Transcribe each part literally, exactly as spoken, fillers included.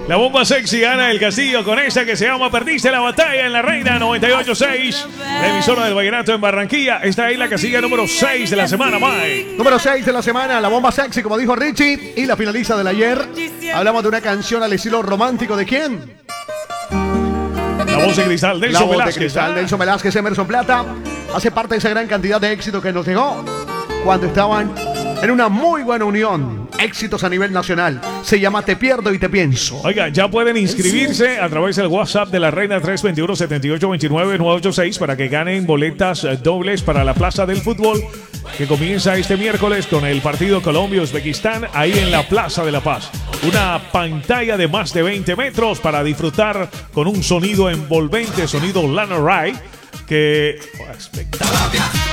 La bomba sexy gana el Castillo con esta que se llama Perdiste la batalla en la Reina noventa y ocho punto seis. La emisora del vallenato en Barranquilla. Esta es la casilla número seis de la semana, Mike. Número seis de la semana, la bomba sexy, como dijo Richie. Y la finalista del ayer. Hablamos de una canción al estilo romántico de ¿quién? La voz de cristal, Nelson La voz Velázquez. de cristal, ¿ah? Nelson Velázquez, Emerson Plata. Hace parte de esa gran cantidad de éxito que nos dejó cuando estaban en una muy buena unión. Éxitos a nivel nacional. Se llama Te pierdo y te pienso. Oiga, ya pueden inscribirse a través del WhatsApp de la Reina tres dos uno, siete ocho dos nueve, nueve ocho seis para que ganen boletas eh, dobles para la Plaza del Fútbol que comienza este miércoles con el partido Colombia-Uzbekistán ahí en la Plaza de la Paz. Una pantalla de más de veinte metros para disfrutar con un sonido envolvente, sonido Lana Rai, que... Oh, espectacular.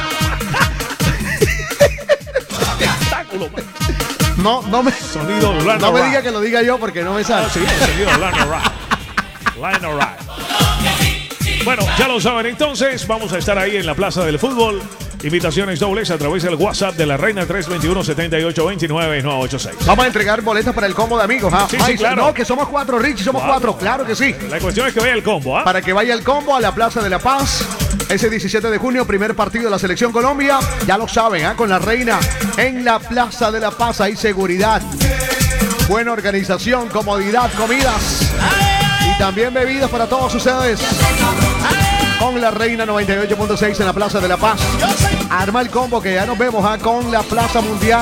Espectáculo. No, no me, Sonido Lana no me Rai. diga que lo diga yo porque no me sale. Ah, sí, el sonido Lana Rai. Lana Rai. Bueno, ya lo saben entonces, vamos a estar ahí en la Plaza del Fútbol. Invitaciones dobles a través del WhatsApp de la Reina tres dos uno, siete ocho dos nueve, nueve ocho seis. Vamos a entregar boletas para el combo de amigos. ¿ah? Sí, sí, Ay, claro. No, que somos cuatro, Richie, somos Cuatro. cuatro. Claro que sí. La cuestión es que vaya el combo, ¿ah? Para que vaya el combo a la Plaza de la Paz. Ese diecisiete de junio, primer partido de la Selección Colombia. Ya lo saben, ¿ah? Con la Reina en la Plaza de la Paz. Hay seguridad, buena organización, comodidad, comidas y también bebidas para todos ustedes. Con la Reina noventa y ocho punto seis en la Plaza de la Paz. Arma el combo que ya nos vemos ¿ah? Con la Plaza Mundial.